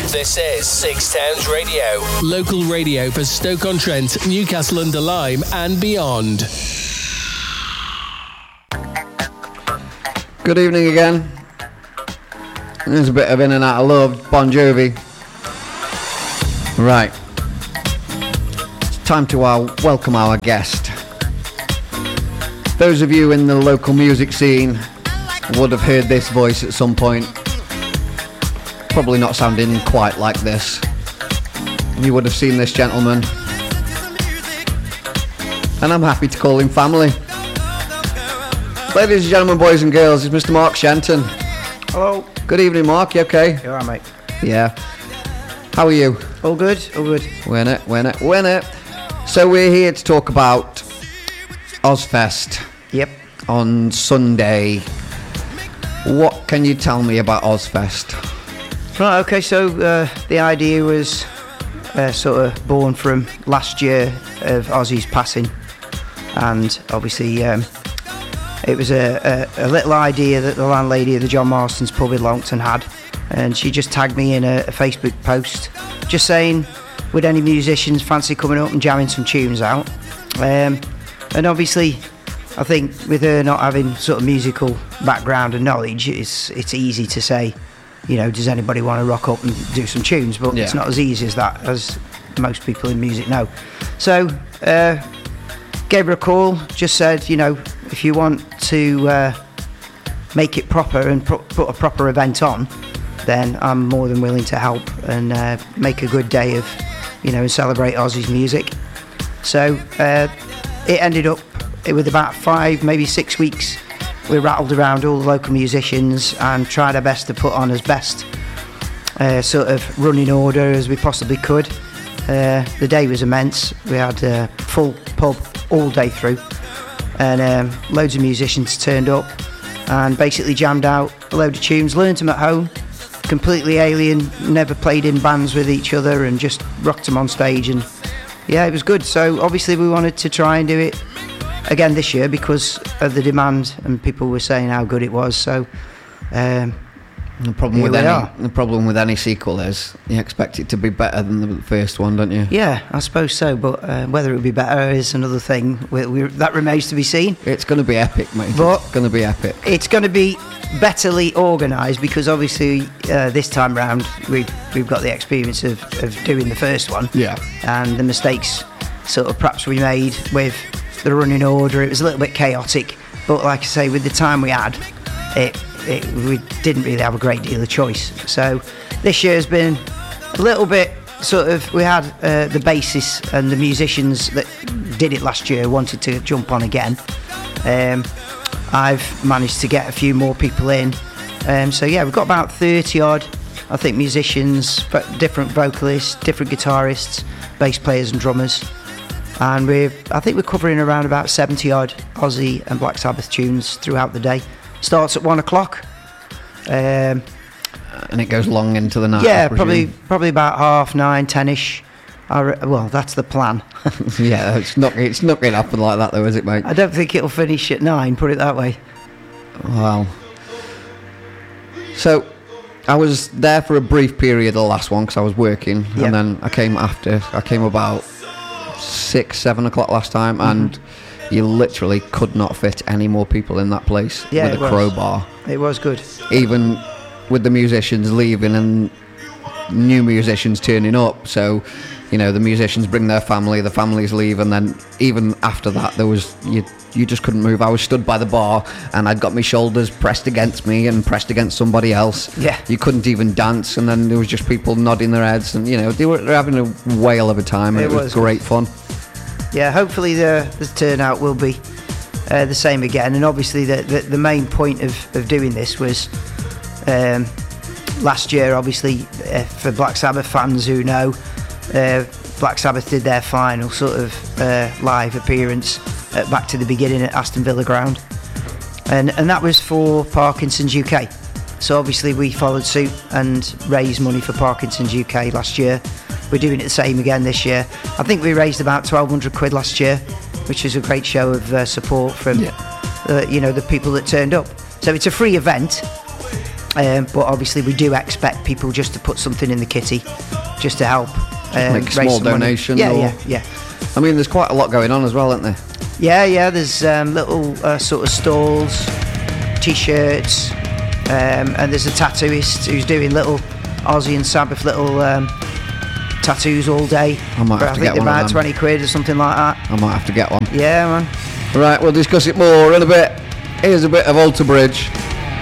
This is Six Towns Radio. Local radio for Stoke-on-Trent, Newcastle-under-Lyme and beyond. Good evening again. There's a bit of In and Out of Love, Bon Jovi. Right. It's time to welcome our guest. Those of you in the local music scene would have heard this voice at some point. Probably not sounding quite like this. You would have seen this gentleman. And I'm happy to call him family. Ladies and gentlemen, boys and girls, it's Mr. Mark Shenton. Hello. Good evening, Mark. You okay? You alright, mate? Yeah. How are you? All good, all good. Win it. So we're here to talk about Ozzfest. Yep. On Sunday. What can you tell me about Ozzfest? Right, okay, so the idea was sort of born from last year of Ozzy's passing. And obviously it was a little idea that the landlady of the John Marston's pub in Longton had. And she just tagged me in a Facebook post just saying, would any musicians fancy coming up and jamming some tunes out? And obviously, I think with her not having sort of musical background and knowledge, it's easy to say, you know, does anybody want to rock up and do some tunes? But it's not as easy as that, as most people in music know. So, gave her a call, just said, you know, if you want to make it proper and put a proper event on, then I'm more than willing to help and make a good day of, you know, and celebrate Ozzy's music. So it ended up with about 5, maybe 6 weeks. We rattled around all the local musicians and tried our best to put on as best sort of running order as we possibly could. The day was immense. We had a full pub all day through, and loads of musicians turned up and basically jammed out a load of tunes, learned them at home, completely alien, never played in bands with each other, and just rocked them on stage. And yeah, it was good. So obviously we wanted to try and do it again this year because of the demand, and people were saying how good it was. So the problem with any sequel is you expect it to be better than the first one, don't you? Yeah, I suppose so, but whether it would be better is another thing. That remains to be seen. It's going to be epic, mate. But it's going to be epic. It's going to be betterly organised because obviously this time round we've got the experience of doing the first one. Yeah. And the mistakes sort of perhaps we made with the running order. It was a little bit chaotic, but like I say, with the time we had, we didn't really have a great deal of choice. So this year's been a little bit sort of, we had the basis and the musicians that did it last year wanted to jump on again. I've managed to get a few more people in. So yeah, we've got about 30 odd, I think, musicians, different vocalists, different guitarists, bass players and drummers. And I think we're covering around about 70 odd Ozzy and Black Sabbath tunes throughout the day. Starts at 1 o'clock. And it goes long into the night. Yeah, probably about 9:30, 10ish. Well, that's the plan. Yeah, it's not going to happen like that though, is it, mate? I don't think it'll finish at 9, put it that way. Wow. So, I was there for a brief period the last one because I was working, and then I came about 6, 7 o'clock last time, and you literally could not fit any more people in that place with a crowbar. It was good. Even with the musicians leaving and new musicians turning up, so you know the musicians bring their family, the families leave, and then even after that there was you just couldn't move. I was stood by the bar and I'd got my shoulders pressed against me and pressed against somebody else. Yeah, you couldn't even dance, and then there was just people nodding their heads, and you know they were having a whale of a time, and it was great fun. Yeah, hopefully the turnout will be the same again. And obviously the main point of doing this was last year, obviously, for Black Sabbath fans who know, Black Sabbath did their final sort of live appearance at Back to the Beginning at Aston Villa Ground. And that was for Parkinson's UK. So obviously we followed suit and raised money for Parkinson's UK last year. We're doing it the same again this year. I think we raised about £1,200 last year, which was a great show of support from the people that turned up. So it's a free event. But obviously we do expect people just to put something in the kitty, just to help. Make a small donation. Yeah. I mean, there's quite a lot going on as well, isn't there? Yeah. There's little sort of stalls, T-shirts, and there's a tattooist who's doing little Ozzy and Sabbath little tattoos all day. I might have to get one about of them. 20 quid or something like that. I might have to get one. Yeah, man. Right, we'll discuss it more in a bit. Here's a bit of Alter Bridge.